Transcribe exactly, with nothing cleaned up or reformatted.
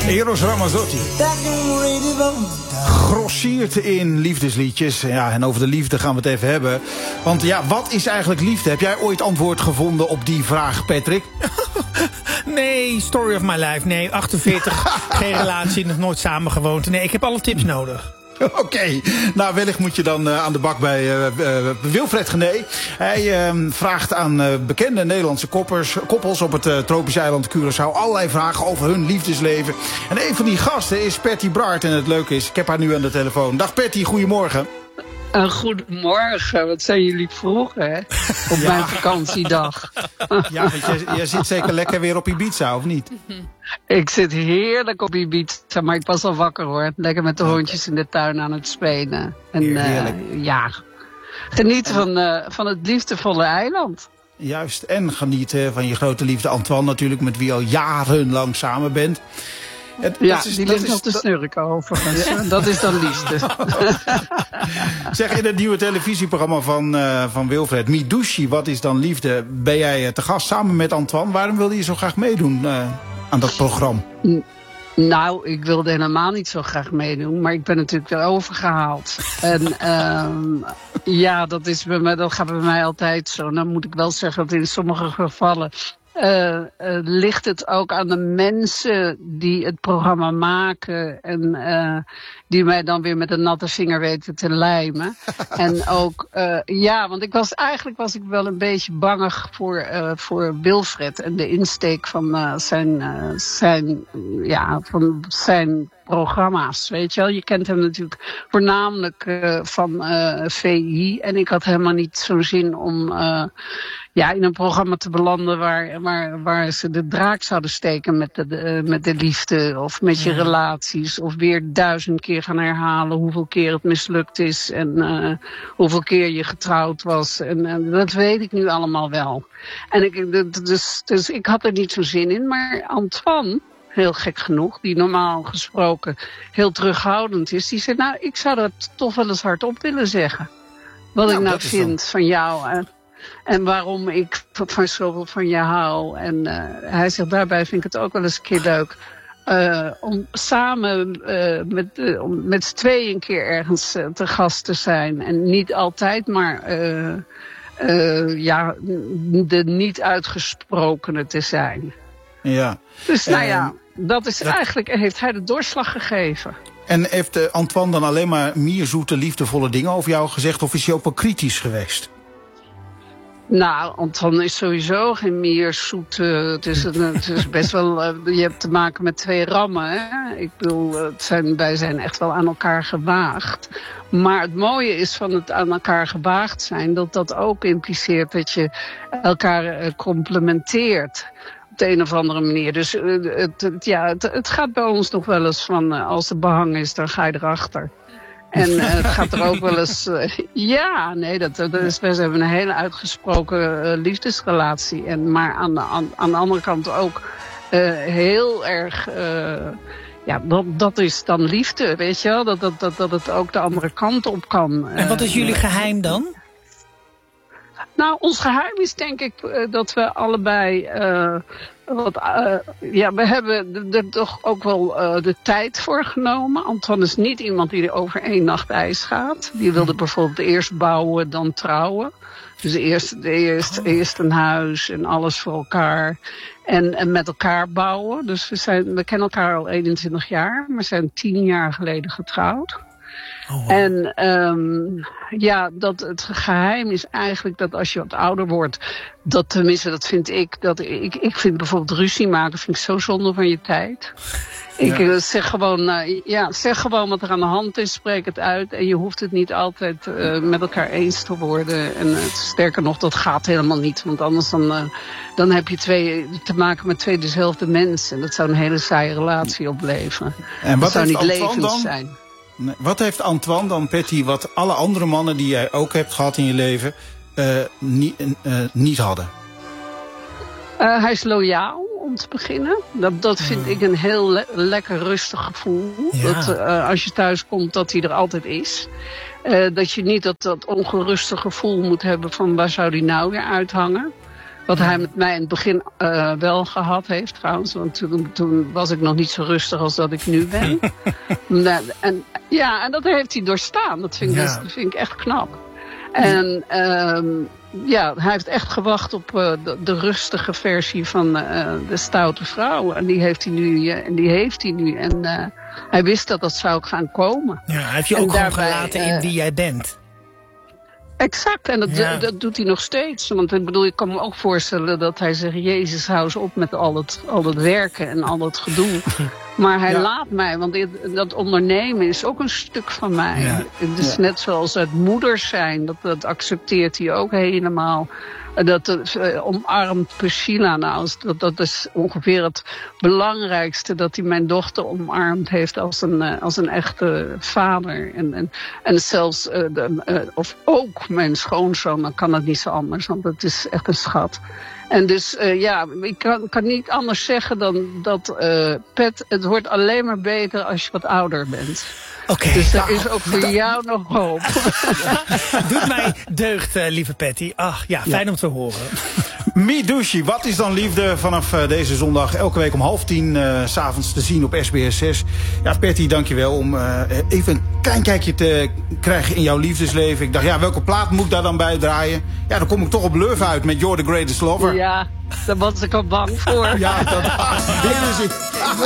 Eros Ramazzotti grossiert in liefdesliedjes. Ja, en over de liefde gaan we het even hebben. Want ja, wat is eigenlijk liefde? Heb jij ooit antwoord gevonden op die vraag, Patrick? Nee, story of my life. Nee, achtenveertig, geen relatie, nog nooit samengewoond. Nee, ik heb alle tips nodig. Oké, okay. Nou wellicht moet je dan uh, aan de bak bij uh, uh, Wilfred Genee. Hij uh, vraagt aan uh, bekende Nederlandse koppers, koppels op het uh, tropische eiland Curaçao allerlei vragen over hun liefdesleven. En een van die gasten is Patty Bart. En het leuke is, ik heb haar nu aan de telefoon. Dag Patty, goedemorgen. Uh, goedemorgen, wat zijn jullie vroeg, hè? Op ja. mijn vakantiedag. Ja, want jij, jij zit zeker lekker weer op Ibiza, of niet? Ik zit heerlijk op Ibiza, maar ik was al wakker hoor. Lekker met de hondjes in de tuin aan het spelen. En uh, ja, genieten van, uh, van het liefdevolle eiland. Juist, en genieten van je grote liefde Antoine natuurlijk, met wie al jarenlang samen bent. Het, ja, dat is, die ligt nog te snurken overigens. Ja. Dat is dan liefde. Zeg, in het nieuwe televisieprogramma van, uh, van Wilfred, Midushi, wat is dan liefde? Ben jij uh, te gast samen met Antoine? Waarom wilde je zo graag meedoen uh, aan dat programma? Nou, ik wilde helemaal niet zo graag meedoen, maar ik ben natuurlijk erover gehaald. En um, ja, dat, is bij mij, dat gaat bij mij altijd zo. Dan moet ik wel zeggen dat in sommige gevallen Uh, uh, ligt het ook aan de mensen die het programma maken en uh, die mij dan weer met een natte vinger weten te lijmen. En ook, uh, ja, want ik was eigenlijk was ik wel een beetje bangig voor, uh, voor Wilfred en de insteek van uh, zijn, uh, zijn, ja, van zijn programma's, weet je wel. Je kent hem natuurlijk voornamelijk uh, van uh, V I en ik had helemaal niet zo'n zin om uh, ja, in een programma te belanden waar, waar, waar ze de draak zouden steken met de, de, met de liefde of met je relaties. Of weer duizend keer gaan herhalen hoeveel keer het mislukt is en uh, hoeveel keer je getrouwd was. En uh, dat weet ik nu allemaal wel. En ik, dus, dus ik had er niet zo zin in. Maar Antoine, heel gek genoeg, die normaal gesproken heel terughoudend is, die zei, nou, ik zou dat toch wel eens hardop willen zeggen. Wat nou, ik nou vind dan van jou. Uh, En waarom ik van zoveel van je hou. En uh, hij zegt, daarbij vind ik het ook wel eens een keer leuk. Uh, om samen uh, met, uh, om met z'n tweeën een keer ergens uh, te gast te zijn. En niet altijd, maar uh, uh, ja, de niet uitgesprokene te zijn. Ja. Dus nou ja, dat is dat... eigenlijk, heeft hij de doorslag gegeven. En heeft uh, Antoine dan alleen maar meer zoete, liefdevolle dingen over jou gezegd? Of is hij ook wel kritisch geweest? Nou, Antoine is sowieso geen meer zoet. Uh, het, is een, het is best wel. Uh, je hebt te maken met twee rammen. Hè? Ik bedoel, het zijn, wij zijn echt wel aan elkaar gewaagd. Maar het mooie is van het aan elkaar gewaagd zijn, dat dat ook impliceert dat je elkaar uh, complementeert. Op de een of andere manier. Dus uh, het, het, ja, het, het gaat bij ons nog wel eens van, uh, als er behang is, dan ga je erachter. En uh, het gaat er ook wel eens... Uh, ja, nee, dat, dat is, we hebben een hele uitgesproken uh, liefdesrelatie. En, maar aan de, aan, aan de andere kant ook uh, heel erg... Uh, ja, dat, dat is dan liefde, weet je wel? Dat, dat, dat, dat het ook de andere kant op kan. En wat is jullie geheim dan? Nou, ons geheim is denk ik uh, dat we allebei... Uh, Wat, uh, ja, we hebben er toch ook wel uh, de tijd voor genomen. Antoine is niet iemand die er over één nacht ijs gaat. Die wilde bijvoorbeeld eerst bouwen, dan trouwen. Dus eerst, eerst, eerst een huis en alles voor elkaar. En, en met elkaar bouwen. Dus we, zijn, we kennen elkaar al eenentwintig jaar. Maar zijn tien jaar geleden getrouwd. Oh, wow. En um, ja, dat het geheim is eigenlijk dat als je wat ouder wordt, dat tenminste, dat vind ik, dat ik, ik vind bijvoorbeeld ruzie maken, vind ik zo zonde van je tijd. Ik ja. zeg gewoon, uh, ja, zeg gewoon wat er aan de hand is, spreek het uit en je hoeft het niet altijd uh, met elkaar eens te worden. En uh, sterker nog, dat gaat helemaal niet, want anders dan, uh, dan heb je twee, te maken met twee dezelfde mensen. Dat zou een hele saaie relatie opleveren. En wat dat zou niet levend dan? zijn. Nee. Wat heeft Antoine dan, Patty, wat alle andere mannen die jij ook hebt gehad in je leven, uh, niet, uh, niet hadden? Uh, hij is loyaal, om te beginnen. Dat, dat vind ik een heel le- lekker rustig gevoel. Ja. Dat uh, als je thuis komt, dat hij er altijd is. Uh, dat je niet dat, dat ongerustige gevoel moet hebben van waar zou die nou weer uithangen. Wat hij met mij in het begin uh, wel gehad heeft trouwens. Want toen, toen was ik nog niet zo rustig als dat ik nu ben. en, ja, en dat heeft hij doorstaan. Dat vind ik, ja. dat vind ik echt knap. En um, ja, hij heeft echt gewacht op uh, de, de rustige versie van uh, de stoute vrouw. En die heeft hij nu. Uh, en die heeft hij nu. En uh, hij wist dat dat zou gaan komen. Ja, hij heeft je ook en gewoon daarbij, gelaten uh, in wie jij bent. Exact, en dat, ja. dat doet hij nog steeds. Want ik bedoel, ik kan me ook voorstellen dat hij zegt... Jezus, hou eens op met al het, al het werken en al het gedoe. Maar hij ja. laat mij, want dit, dat ondernemen is ook een stuk van mij. Ja. Het is ja. net zoals het moeders zijn, dat, dat accepteert hij ook helemaal. Dat uh, omarmt Priscilla nou, dat, dat is ongeveer het belangrijkste... dat hij mijn dochter omarmd heeft als een, uh, als een echte vader. En, en, en zelfs, uh, de, uh, of ook mijn schoonzoon, dan kan dat niet zo anders... want het is echt een schat. En dus uh, ja, ik kan, kan niet anders zeggen dan dat uh, Pet, het wordt alleen maar beter als je wat ouder bent. Okay, dus er nou, is ook voor nou, jou nog hoop. Doet mij deugd, uh, lieve Patty. Ach ja, fijn ja. om te horen. Midushi, wat is dan liefde vanaf uh, deze zondag elke week om half tien uh, 's avonds te zien op S B S zes. Ja, Patty, dankjewel om uh, even een klein kijkje te krijgen in jouw liefdesleven. Ik dacht, ja, welke plaat moet ik daar dan bij draaien? Ja, dan kom ik toch op Love uit met You're the Greatest Lover. Ja, daar was ik al bang voor. Ja, dat, dit is het.